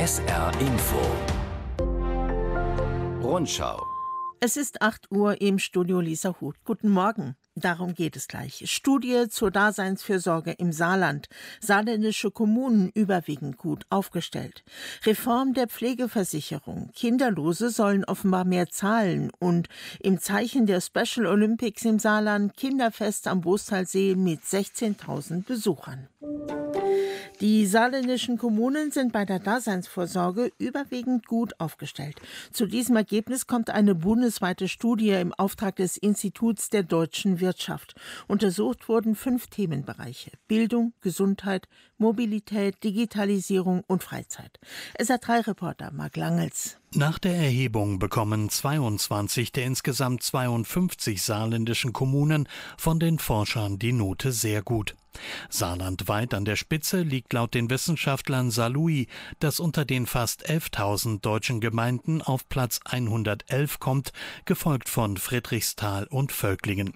SR Info. Rundschau. Es ist 8 Uhr, im Studio Lisa Huth. Guten Morgen. Darum geht es gleich. Studie zur Daseinsfürsorge im Saarland. Saarländische Kommunen überwiegend gut aufgestellt. Reform der Pflegeversicherung. Kinderlose sollen offenbar mehr zahlen. Und im Zeichen der Special Olympics im Saarland Kinderfest am Bostalsee mit 16.000 Besuchern. Die saarländischen Kommunen sind bei der Daseinsvorsorge überwiegend gut aufgestellt. Zu diesem Ergebnis kommt eine bundesweite Studie im Auftrag des Instituts der deutschen Wirtschaft. Untersucht wurden 5 Themenbereiche: Bildung, Gesundheit, Mobilität, Digitalisierung und Freizeit. SR3-Reporter Marc Langels. Nach der Erhebung bekommen 22 der insgesamt 52 saarländischen Kommunen von den Forschern die Note sehr gut. Saarlandweit an der Spitze liegt laut den Wissenschaftlern Saarlouis, das unter den fast 11.000 deutschen Gemeinden auf Platz 111 kommt, gefolgt von Friedrichsthal und Völklingen.